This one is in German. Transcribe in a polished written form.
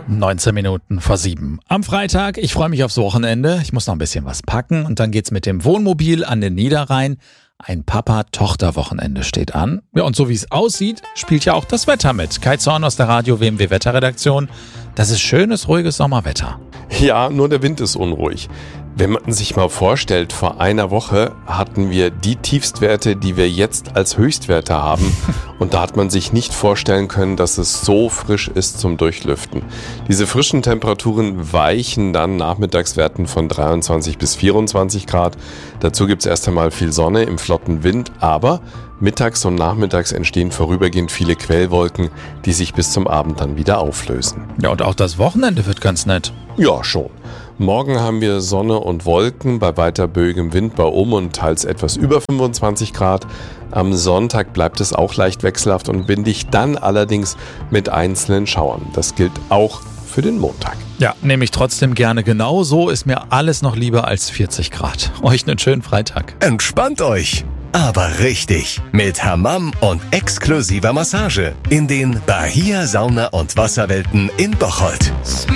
19 Minuten vor 7. Am Freitag, ich freue mich aufs Wochenende. Ich muss noch ein bisschen was packen und dann geht's mit dem Wohnmobil an den Niederrhein. Ein Papa-Tochter-Wochenende steht an. Ja, und so wie es aussieht, spielt ja auch das Wetter mit. Kai Zorn aus der Radio-WMW Wetterredaktion. Das ist schönes, ruhiges Sommerwetter. Ja, nur der Wind ist unruhig. Wenn man sich mal vorstellt, vor einer Woche hatten wir die Tiefstwerte, die wir jetzt als Höchstwerte haben. Und da hat man sich nicht vorstellen können, dass es so frisch ist zum Durchlüften. Diese frischen Temperaturen weichen dann Nachmittagswerten von 23 bis 24 Grad. Dazu gibt es erst einmal viel Sonne im flotten Wind, aber mittags und nachmittags entstehen vorübergehend viele Quellwolken, die sich bis zum Abend dann wieder auflösen. Ja, und auch das Wochenende wird ganz nett. Ja, schon. Morgen haben wir Sonne und Wolken bei weiter böigem Wind bei und teils etwas über 25 Grad. Am Sonntag bleibt es auch leicht wechselhaft und windig, dann allerdings mit einzelnen Schauern. Das gilt auch für den Montag. Ja, nehme ich trotzdem gerne. Genau so ist mir alles noch lieber als 40 Grad. Euch einen schönen Freitag. Entspannt euch, aber richtig. Mit Hammam und exklusiver Massage in den Bahia Sauna- und Wasserwelten in Bocholt.